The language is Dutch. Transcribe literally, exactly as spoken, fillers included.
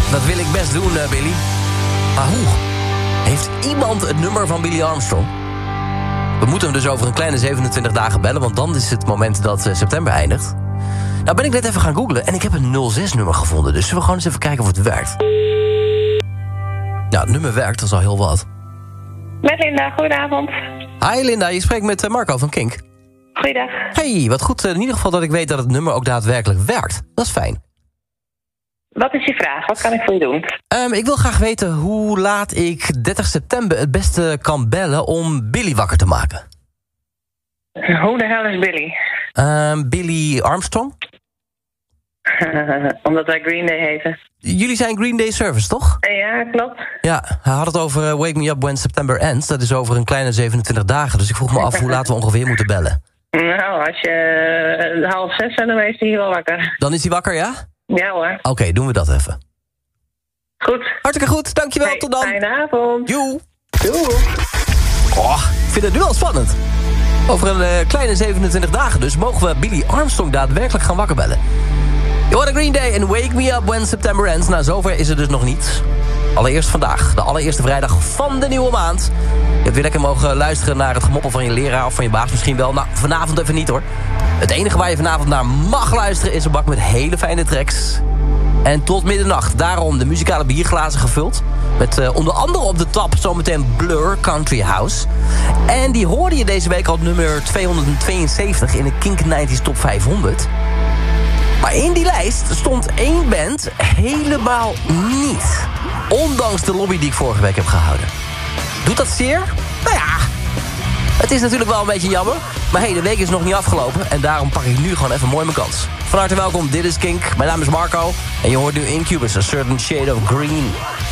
dat wil ik best doen, uh, Billy. Maar hoe? Heeft iemand het nummer van Billy Armstrong? We moeten hem dus over een kleine zevenentwintig dagen bellen... want dan is het moment dat uh, september eindigt. Nou ben ik net even gaan googlen en ik heb een nul zes nummer gevonden. Dus zullen we gewoon eens even kijken of het werkt. Nou, het nummer werkt, dat is al heel wat. Met Linda, goedenavond. Hi Linda, je spreekt met uh, Marco van Kink. Goeiedag. Hey, wat goed uh, in ieder geval dat ik weet dat het nummer ook daadwerkelijk werkt. Dat is fijn. Wat is je vraag? Wat kan ik voor je doen? Um, ik wil graag weten hoe laat ik dertig september het beste kan bellen om Billy wakker te maken. Hoe de hel is Billy? Um, Billy Armstrong? Omdat wij Green Day heten. Jullie zijn Green Day Service, toch? Ja, klopt. Ja, hij had het over uh, Wake Me Up When September Ends. Dat is over een kleine zevenentwintig dagen. Dus ik vroeg me af hoe laat we ongeveer moeten bellen. Nou, als je uh, half zes bent, dan is hij hier wel wakker. Dan is hij wakker, ja? Ja hoor. Oké, okay, doen we dat even. Goed. Hartstikke goed, dankjewel, hey, tot dan. Fijne avond. Joe. Doei. Oh, ik vind het nu al spannend. Over een uh, kleine zevenentwintig dagen dus mogen we Billy Armstrong daadwerkelijk gaan wakker bellen. Je hoort Green Day en Wake Me Up When September Ends. Nou, zover is het dus nog niet. Allereerst vandaag, de allereerste vrijdag van de nieuwe maand. Je hebt weer lekker mogen luisteren naar het gemoppel van je leraar of van je baas misschien wel. Nou, vanavond even niet hoor. Het enige waar je vanavond naar mag luisteren is een bak met hele fijne tracks. En tot middernacht, daarom de muzikale bierglazen gevuld. Met uh, onder andere op de tap zometeen Blur Country House. En die hoorde je deze week al op nummer tweehonderdtweeënzeventig in de Kink negentig Top vijfhonderd. Maar in die lijst stond één band helemaal niet. Ondanks de lobby die ik vorige week heb gehouden. Doet dat zeer? Nou ja, het is natuurlijk wel een beetje jammer. Maar hey, de week is nog niet afgelopen. En daarom pak ik nu gewoon even mooi mijn kans. Van harte welkom, dit is Kink. Mijn naam is Marco. En je hoort nu Incubus, A Certain Shade of Green.